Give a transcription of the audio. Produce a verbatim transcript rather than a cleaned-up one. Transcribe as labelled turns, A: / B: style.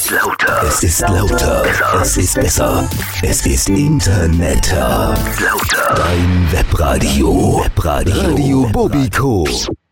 A: ist lauter. Es ist lauter. Es ist besser. Es ist Internetter. Lauter. Dein Webradio. Webradio. Radio Bobiko.